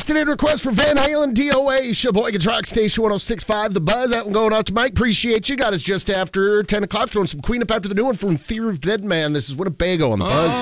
texted in request for Van Halen DOA. Sheboygan Truck Station 106.5. The Buzz out and going out to Mike. Appreciate you. Got us just after 10 o'clock. Throwing some Queen up after the new one from Fear of Dead Man. This is Winnebago on the Buzz.